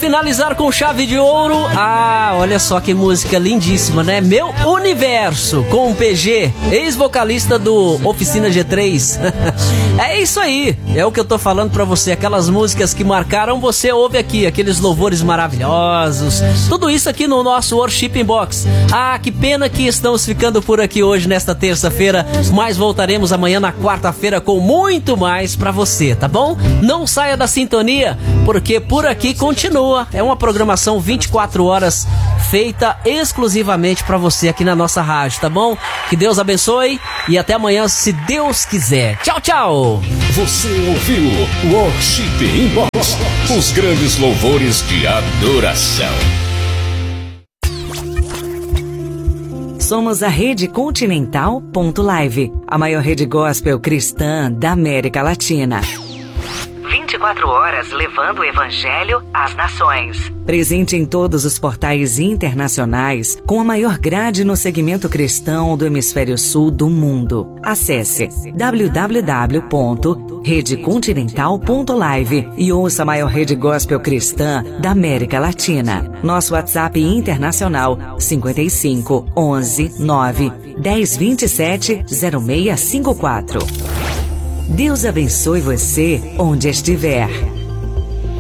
finalizar com chave de ouro, olha só que música lindíssima, né? Meu Universo, com o PG, ex-vocalista do Oficina G3. É isso aí, é o que eu tô falando pra você, aquelas músicas que marcaram, você ouve aqui, aqueles louvores maravilhosos, tudo isso aqui no nosso Worship Inbox. Que pena que estamos ficando por aqui hoje, nesta terça-feira, mas voltaremos amanhã na quarta-feira com muito mais pra você, tá bom? Não saia da sintonia, porque por aqui continua, é uma programação 24 horas feita exclusivamente pra você aqui na nossa rádio, tá bom? Que Deus abençoe e até amanhã, se Deus quiser. Tchau, tchau! Você ouviu Worship Inbox, os grandes louvores de adoração. Somos a Rede Continental.live, a maior rede gospel cristã da América Latina. 24 horas levando o Evangelho às nações. Presente em todos os portais internacionais, com a maior grade no segmento cristão do hemisfério sul do mundo. Acesse www.redecontinental.live e ouça a maior rede gospel cristã da América Latina. Nosso WhatsApp internacional 55 11 9 10 27 0654. Deus abençoe você onde estiver.